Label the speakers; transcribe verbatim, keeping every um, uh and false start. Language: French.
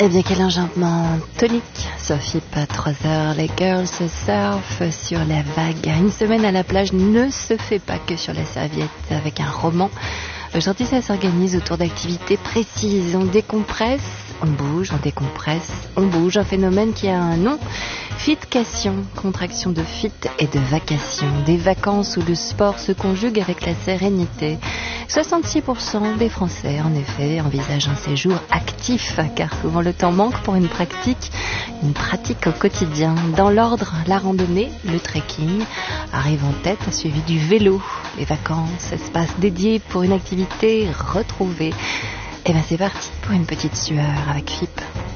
Speaker 1: Eh bien, quel enjambement tonique sur F I P à trois heures. Les girls se surfent sur la vague. Une semaine à la plage ne se fait pas que sur la serviette avec un roman. Aujourd'hui, ça s'organise autour d'activités précises. On décompresse, on bouge, on décompresse, on bouge. Un phénomène qui a un nom. Fitcation, contraction de fit et de vacation. Des vacances où le sport se conjugue avec la sérénité. soixante-six pour cent des Français, en effet, envisagent un séjour actif, car souvent le temps manque pour une pratique, une pratique au quotidien. Dans l'ordre, la randonnée, le trekking arrive en tête, suivi du vélo. Les vacances, espace dédié pour une activité retrouvée. Et bien c'est parti pour une petite sueur avec F I P.